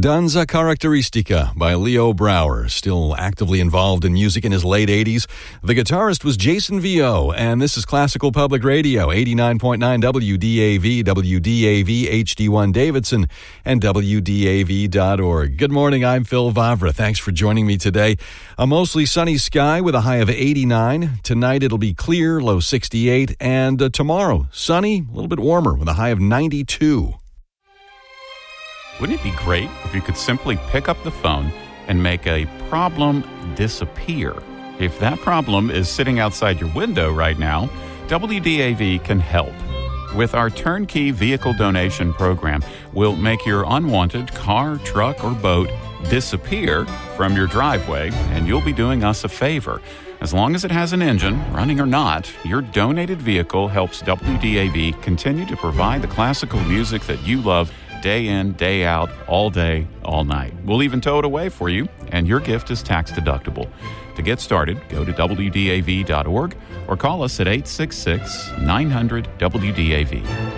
Danza Caratteristica by Leo Brouwer, still actively involved in music in his late 80s. The guitarist was Jason Vio, and this is Classical Public Radio, 89.9 WDAV, WDAV HD1 Davidson, and WDAV.org. Good morning, I'm Phil Vavra. Thanks for joining me today. A mostly sunny sky with a high of 89. Tonight it'll be clear, low 68, and tomorrow, sunny, a little bit warmer with a high of 92. Wouldn't it be great if you could simply pick up the phone and make a problem disappear? If that problem is sitting outside your window right now, WDAV can help. With our turnkey vehicle donation program, we'll make your unwanted car, truck, or boat disappear from your driveway, and you'll be doing us a favor. As long as it has an engine, running or not, your donated vehicle helps WDAV continue to provide the classical music that you love day in, day out, all day, all night. We'll even tow it away for you, and your gift is tax deductible. To get started, go to WDAV.org or call us at 866-900-WDAV.